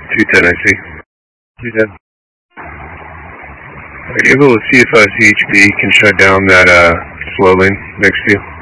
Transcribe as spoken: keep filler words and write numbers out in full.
two ten, I see. two ten. Are you able to see if uh, C H P can shut down that uh, slow lane next to you?